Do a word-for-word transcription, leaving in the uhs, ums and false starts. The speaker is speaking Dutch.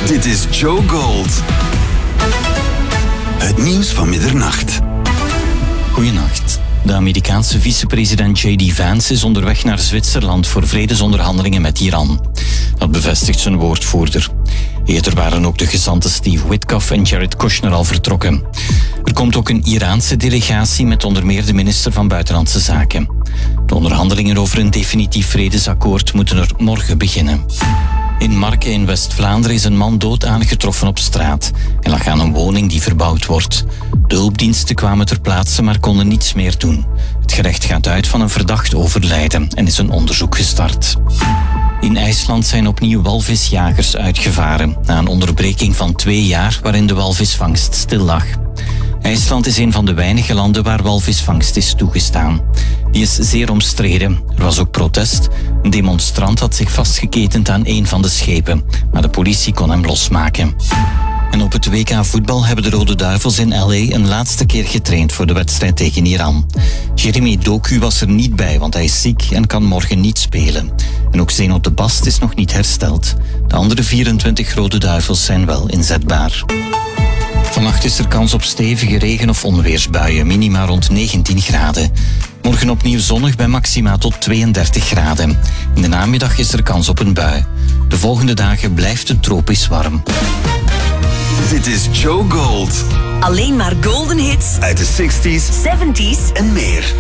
Dit is Joe Gold. Het nieuws van middernacht. Goedenacht. De Amerikaanse vicepresident J D Vance is onderweg naar Zwitserland voor vredesonderhandelingen met Iran. Dat bevestigt zijn woordvoerder. Eerder waren ook de gezanten Steve Witkoff en Jared Kushner al vertrokken. Er komt ook een Iraanse delegatie met onder meer de minister van Buitenlandse Zaken. De onderhandelingen over een definitief vredesakkoord moeten er morgen beginnen. In Marken in West-Vlaanderen is een man dood aangetroffen op straat. Hij lag aan een woning die verbouwd wordt. De hulpdiensten kwamen ter plaatse, maar konden niets meer doen. Het gerecht gaat uit van een verdacht overlijden en is een onderzoek gestart. In IJsland zijn opnieuw walvisjagers uitgevaren, na een onderbreking van twee jaar waarin de walvisvangst stil lag. IJsland is een van de weinige landen waar walvisvangst is toegestaan. Die is zeer omstreden. Er was ook protest. Een demonstrant had zich vastgeketend aan een van de schepen, maar de politie kon hem losmaken. En op het W K voetbal hebben de Rode Duivels in L A een laatste keer getraind voor de wedstrijd tegen Iran. Jeremy Doku was er niet bij, want hij is ziek en kan morgen niet spelen. En ook Zeno de Bast is nog niet hersteld. De andere vierentwintig Rode Duivels zijn wel inzetbaar. Vannacht is er kans op stevige regen- of onweersbuien, minima rond negentien graden. Morgen opnieuw zonnig bij maxima tot tweeëndertig graden. In de namiddag is er kans op een bui. De volgende dagen blijft het tropisch warm. Dit is Joe Gold. Alleen maar golden hits Uit de zestig's zeventig's en meer.